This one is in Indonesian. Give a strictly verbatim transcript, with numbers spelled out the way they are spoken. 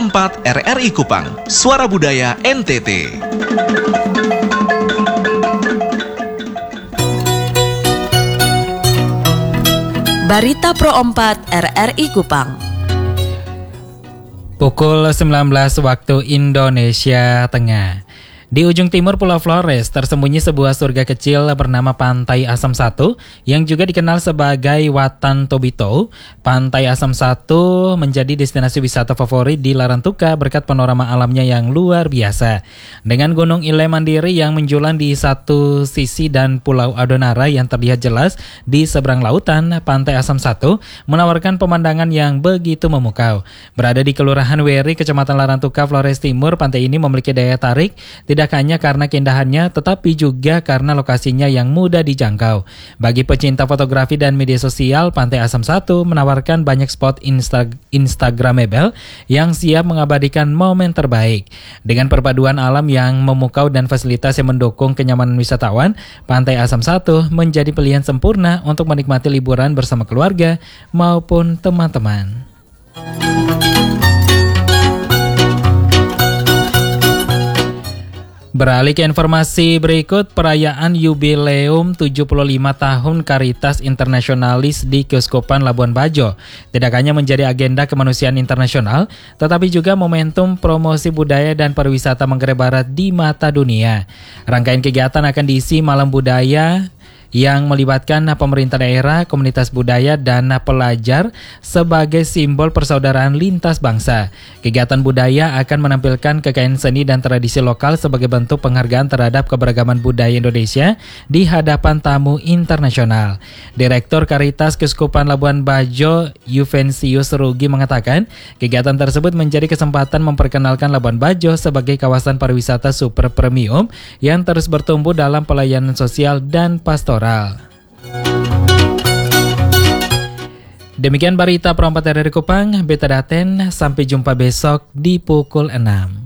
empat R R I Kupang, Suara Budaya N T T. Barita Pro empat R R I Kupang. Pukul sembilan belas waktu Indonesia Tengah. Di ujung timur Pulau Flores tersembunyi sebuah surga kecil bernama Pantai Asam satu yang juga dikenal sebagai Watan Tobito. Pantai Asam satu menjadi destinasi wisata favorit di Larantuka berkat panorama alamnya yang luar biasa. Dengan Gunung Ile Mandiri yang menjulang di satu sisi dan Pulau Adonara yang terlihat jelas di seberang lautan, Pantai Asam satu menawarkan pemandangan yang begitu memukau. Berada di Kelurahan Weri, Kecamatan Larantuka, Flores Timur, pantai ini memiliki daya tarik tidak Tidak hanya karena keindahannya, tetapi juga karena lokasinya yang mudah dijangkau. Bagi pecinta fotografi dan media sosial, Pantai Asam satu menawarkan banyak spot insta- instagramable yang siap mengabadikan momen terbaik. Dengan perpaduan alam yang memukau dan fasilitas yang mendukung kenyamanan wisatawan, Pantai Asam satu menjadi pilihan sempurna untuk menikmati liburan bersama keluarga maupun teman-teman. Beralih ke informasi berikut, perayaan Yubileum tujuh puluh lima tahun Caritas Internationalis di Keuskupan Labuan Bajo tidak hanya menjadi agenda kemanusiaan internasional, tetapi juga momentum promosi budaya dan pariwisata Manggarai Barat di mata dunia. Rangkaian kegiatan akan diisi malam budaya yang melibatkan pemerintah daerah, komunitas budaya, dan pelajar sebagai simbol persaudaraan lintas bangsa. Kegiatan budaya akan menampilkan kekayaan seni dan tradisi lokal sebagai bentuk penghargaan terhadap keberagaman budaya Indonesia di hadapan tamu internasional. Direktur Caritas Keuskupan Labuan Bajo, Juvencius Rugi, mengatakan kegiatan tersebut menjadi kesempatan memperkenalkan Labuan Bajo sebagai kawasan pariwisata super premium yang terus bertumbuh dalam pelayanan sosial dan pastoral. Demikian Barita Pro empat R R I Kupang, Beta Daten, sampai jumpa besok di pukul enam.